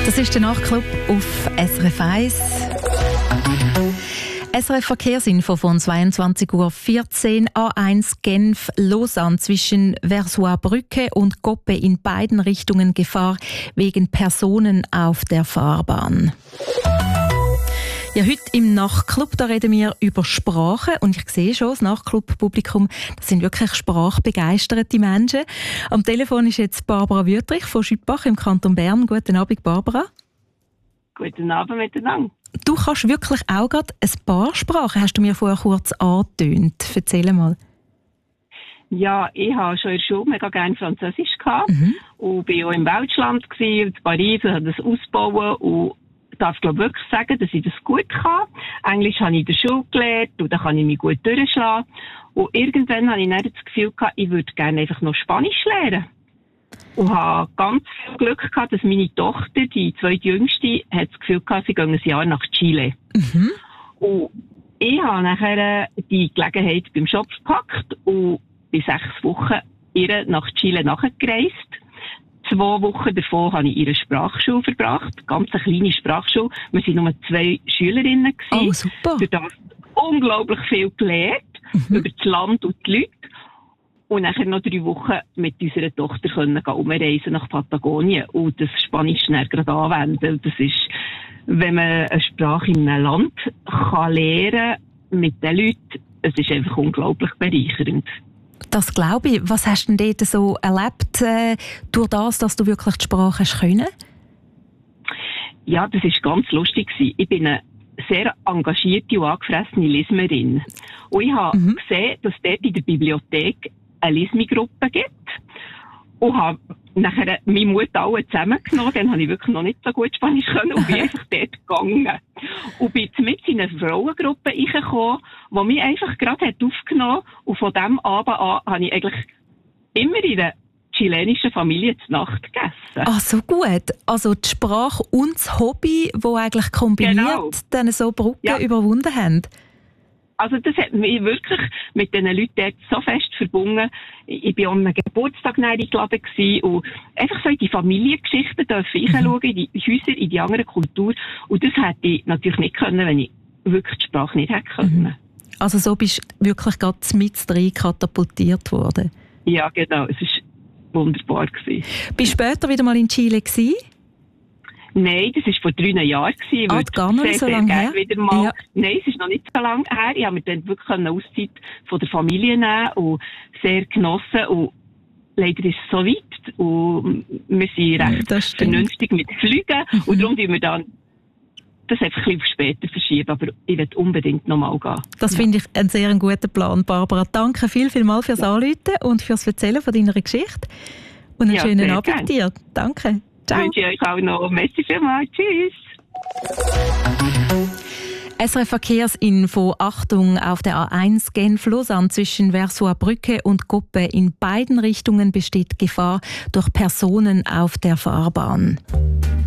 Das ist der Nachtclub auf SRF 1. SRF Verkehrsinfo von 22:14 Uhr. A1 Genf-Lausanne zwischen Versoix-Brücke und Goppe in beiden Richtungen Gefahr wegen Personen auf der Fahrbahn. Ja, heute im Nachtclub, da reden wir über Sprache und ich sehe schon, das Nachtclub-Publikum, das sind wirklich sprachbegeisterte Menschen. Am Telefon ist jetzt Barbara Wüthrich von Schüppach im Kanton Bern. Guten Abend, Barbara. Guten Abend miteinander. Du kannst wirklich auch gerade ein paar Sprachen, hast du mir vorher kurz angetönt. Erzähl mal. Ja, ich habe schon in der Schule mega gerne Französisch gehabt und war auch im Weltschland in Paris und habe das ausbauen und darf wirklich sagen, dass ich das gut kann. Englisch habe ich in der Schule gelernt und da kann ich mich gut durchschlagen. Und irgendwann habe ich dann das Gefühl gehabt, ich würde gerne einfach noch Spanisch lernen. Und habe ganz viel Glück gehabt, dass meine Tochter, die zweitjüngste, hat das Gefühl gehabt, sie gehen ein Jahr nach Chile. Und ich habe nachher die Gelegenheit beim Shop gepackt und bin 6 Wochen ihr nach Chile nachgereist. 2 Wochen davon habe ich in einer Sprachschule verbracht, ganz eine kleine Sprachschule. Wir waren nur 2 Schülerinnen. Oh, super. Durch das unglaublich viel gelernt, über das Land und die Leute. Und nachher noch 3 Wochen mit unserer Tochter können umreisen nach Patagonien und das Spanisch dann gerade anwenden. Das ist, wenn man eine Sprache in einem Land kann lernen mit den Leuten, es ist einfach unglaublich bereichernd. Das glaube ich. Was hast du denn dort so erlebt, durch das, dass du wirklich die Sprache hast können? Ja, das war ganz lustig. Ich bin eine sehr engagierte und angefressene Leserin. Und ich habe gesehen, dass es dort in der Bibliothek eine Lesegruppe gibt. Und habe nachher meinen Mut alle zusammengenommen. Dann habe ich wirklich noch nicht so gut Spanisch können und bin einfach dort gegangen. Und bin mit in eine Frauengruppe reingekommen, die mich einfach gerade aufgenommen hat. Und von dem Abend an habe ich eigentlich immer in einer chilenischen Familie zur Nacht gegessen. Ach, so gut. Also die Sprache und das Hobby, die eigentlich kombiniert dann so Brücken überwunden haben. Also das hat mich wirklich mit diesen Leuten dort so fest verbunden. Ich war an einem Geburtstag eingeladen und einfach so in die Familiengeschichten reinschauen, in die Häuser, in die andere Kultur. Und das hätte ich natürlich nicht können, wenn ich wirklich die Sprache nicht hätte können. Also so bist du wirklich gerade mit rein katapultiert worden? Ja, genau. Es war wunderbar. Bist du später wieder mal in Chile gewesen? Nein, das war vor 3 Jahren. Ich würde gar nicht so lange her? Wieder mal. Ja. Nein, es ist noch nicht so lange her. Ich habe mir dann wirklich eine Auszeit von der Familie nehmen und sehr genossen. Und leider ist es so weit. Und wir sind recht vernünftig mit Flügen. Und darum tun wir dann das einfach ein bisschen später verschieben. Aber ich will unbedingt noch mal gehen. Das finde ich einen sehr guten Plan, Barbara. Danke vielmals fürs Anrufen und fürs Erzählen von deiner Geschichte. Und einen schönen Abend dir. Danke. Ciao. Ich wünsche euch auch noch. Merci vielmals. Tschüss. SRF Verkehrsinfo. Achtung, auf der A1 Genf-Lausanne zwischen Versoix-Brücke und Goppe in beiden Richtungen besteht Gefahr durch Personen auf der Fahrbahn.